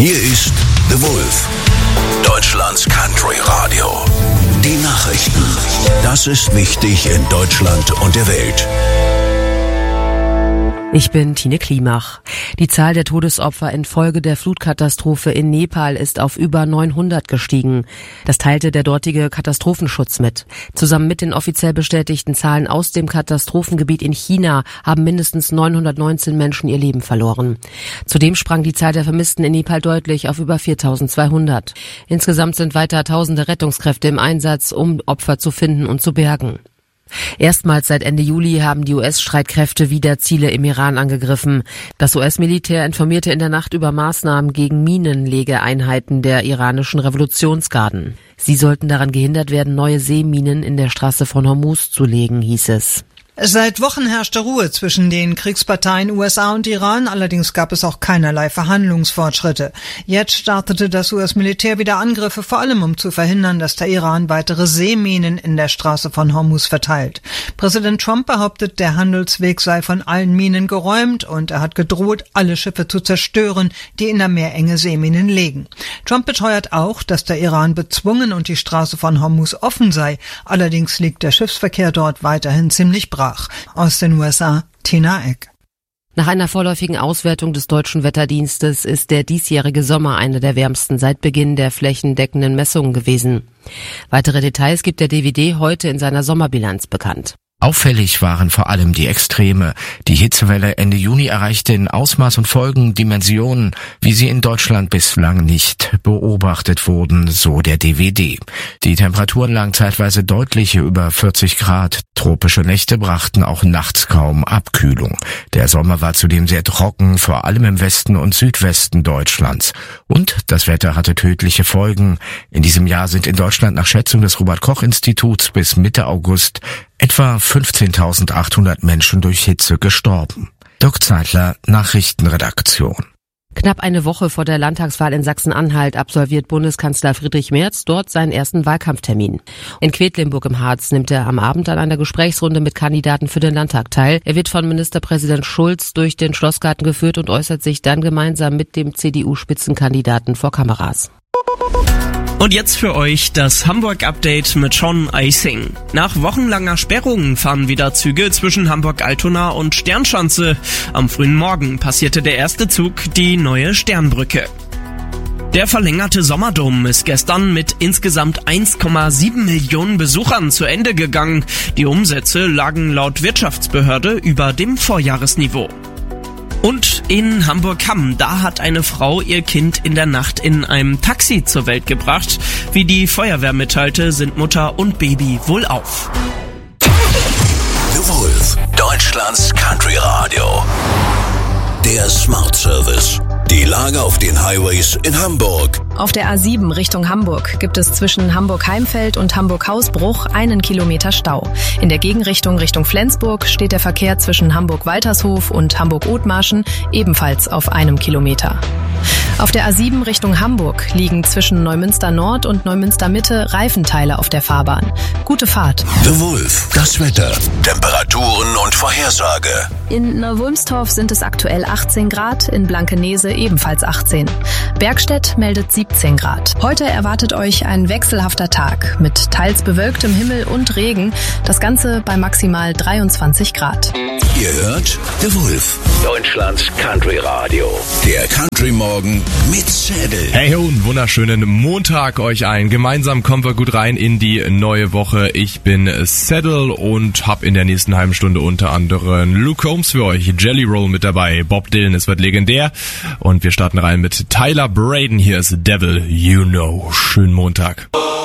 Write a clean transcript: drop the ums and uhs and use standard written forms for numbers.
Hier ist The Wolf, Deutschlands Country Radio. Die Nachrichten. Das ist wichtig in Deutschland und der Welt. Ich bin Tine Klimach. Die Zahl der Todesopfer infolge der Flutkatastrophe in Nepal ist auf über 900 gestiegen. Das teilte der dortige Katastrophenschutz mit. Zusammen mit den offiziell bestätigten Zahlen aus dem Katastrophengebiet in China haben mindestens 919 Menschen ihr Leben verloren. Zudem sprang die Zahl der Vermissten in Nepal deutlich auf über 4.200. Insgesamt sind weiter tausende Rettungskräfte im Einsatz, um Opfer zu finden und zu bergen. Erstmals seit Ende Juli haben die US-Streitkräfte wieder Ziele im Iran angegriffen. Das US-Militär informierte in der Nacht über Maßnahmen gegen Minenlegeeinheiten der iranischen Revolutionsgarden. Sie sollten daran gehindert werden, neue Seeminen in der Straße von Hormuz zu legen, hieß es. Seit Wochen herrschte Ruhe zwischen den Kriegsparteien USA und Iran, allerdings gab es auch keinerlei Verhandlungsfortschritte. Jetzt startete das US-Militär wieder Angriffe, vor allem um zu verhindern, dass der Iran weitere Seeminen in der Straße von Hormuz verteilt. Präsident Trump behauptet, der Handelsweg sei von allen Minen geräumt und er hat gedroht, alle Schiffe zu zerstören, die in der Meerenge Seeminen legen. Trump beteuert auch, dass der Iran bezwungen und die Straße von Hormuz offen sei, allerdings liegt der Schiffsverkehr dort weiterhin ziemlich brach. Aus den USA, Tina Eck. Nach einer vorläufigen Auswertung des Deutschen Wetterdienstes ist der diesjährige Sommer einer der wärmsten seit Beginn der flächendeckenden Messungen gewesen. Weitere Details gibt der DWD heute in seiner Sommerbilanz bekannt. Auffällig waren vor allem die Extreme. Die Hitzewelle Ende Juni erreichte in Ausmaß und Folgen Dimensionen, wie sie in Deutschland bislang nicht beobachtet wurden, so der DWD. Die Temperaturen lagen zeitweise deutlich über 40 Grad. Tropische Nächte brachten auch nachts kaum Abkühlung. Der Sommer war zudem sehr trocken, vor allem im Westen und Südwesten Deutschlands. Und das Wetter hatte tödliche Folgen. In diesem Jahr sind in Deutschland nach Schätzung des Robert-Koch-Instituts bis Mitte August etwa 15.800 Menschen durch Hitze gestorben. Dirk Zeitler, Nachrichtenredaktion. Knapp eine Woche vor der Landtagswahl in Sachsen-Anhalt absolviert Bundeskanzler Friedrich Merz dort seinen ersten Wahlkampftermin. In Quedlinburg im Harz nimmt er am Abend an einer Gesprächsrunde mit Kandidaten für den Landtag teil. Er wird von Ministerpräsident Schulz durch den Schlossgarten geführt und äußert sich dann gemeinsam mit dem CDU-Spitzenkandidaten vor Kameras. Und jetzt für euch das Hamburg-Update mit Sean Eising. Nach wochenlanger Sperrung fahren wieder Züge zwischen Hamburg-Altona und Sternschanze. Am frühen Morgen passierte der erste Zug die neue Sternbrücke. Der verlängerte Sommerdom ist gestern mit insgesamt 1,7 Millionen Besuchern zu Ende gegangen. Die Umsätze lagen laut Wirtschaftsbehörde über dem Vorjahresniveau. Und in Hamburg-Hamm, da hat eine Frau ihr Kind in der Nacht in einem Taxi zur Welt gebracht. Wie die Feuerwehr mitteilte, sind Mutter und Baby wohlauf. The Wolf, Deutschlands Country Radio. Der Smart Service. Die Lage auf den Highways in Hamburg. Auf der A7 Richtung Hamburg gibt es zwischen Hamburg-Heimfeld und Hamburg-Hausbruch 1 Kilometer Stau. In der Gegenrichtung Richtung Flensburg steht der Verkehr zwischen Hamburg-Waltershof und Hamburg-Othmarschen ebenfalls auf 1 Kilometer. Auf der A7 Richtung Hamburg liegen zwischen Neumünster Nord und Neumünster Mitte Reifenteile auf der Fahrbahn. Gute Fahrt. The Wolf, das Wetter, Temperaturen und Vorhersage. In Neuwulmstorf sind es aktuell 18 Grad, in Blankenese ebenfalls 18. Bergstedt meldet 17 Grad. Heute erwartet euch ein wechselhafter Tag mit teils bewölktem Himmel und Regen. Das Ganze bei maximal 23 Grad. Ihr hört The Wolf, Deutschlands Country Radio. Der Country Morgen mit Saddle. Hey ho, einen wunderschönen Montag euch allen. Gemeinsam kommen wir gut rein in die neue Woche. Ich bin Saddle und hab in der nächsten halben Stunde unter anderem Luke Combs für euch, Jelly Roll mit dabei, Bob Dylan, es wird legendär. Und wir starten rein mit Tyler Braden. Hier ist Devil You Know. Schönen Montag.